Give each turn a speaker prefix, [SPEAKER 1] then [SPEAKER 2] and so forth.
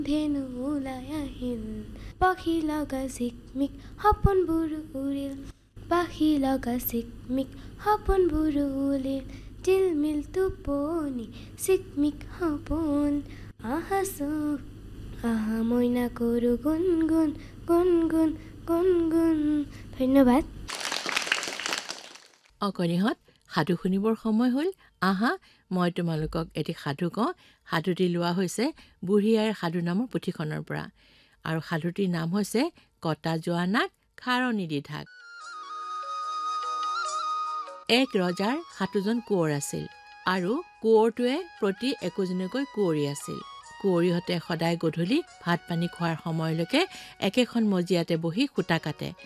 [SPEAKER 1] ধেনু ওলাই আহিল পাখি লগা ঝিকমিক সপোনবোৰ উৰিল পাখি লগা ঝিকমিক সপোনবোৰ উৰিল জিলমিল টোপনি ঝিকমিক সপোন আহাছো আহা মইনা কৰো গুণগুণ গুণগুণ গুণগুণ। ধন্যবাদ।
[SPEAKER 2] অকণিহঁত সাধু শুনিবৰ সময় হ'ল। আহা মই তোমালোকক এটি সাধু কওঁ। সাধুটি লোৱা হৈছে বুঢ়ী আইৰ সাধু নামৰ পুথিখনৰ পৰা আৰু সাধুটিৰ নাম হৈছে কটা যোৱা নাক খাৰণী দি ঢাক। এক ৰজাৰ 7জন কোঁৱৰ আছিল আৰু কোঁৱৰটোৱে প্ৰতি একোজনীকৈ কুঁৱৰী আছিল। কুঁৱৰীহঁতে সদায় গধূলি ভাত পানী খোৱাৰ সময়লৈকে একেখন মজিয়াতে বহি সূতা কাটে